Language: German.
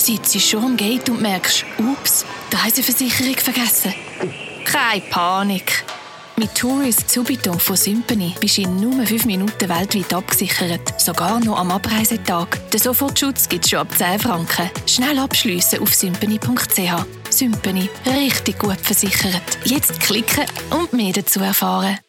sitzt schon am Gate und merkst, ups, die Reiseversicherung vergessen. Keine Panik. Mit Tourist Subito von Sympany bist du in nur 5 Minuten weltweit abgesichert. Sogar noch am Abreisetag. Den Sofortschutz gibt es schon ab 10 Franken. Schnell abschliessen auf sympany.ch. Sympany. Richtig gut versichert. Jetzt klicken und mehr dazu erfahren.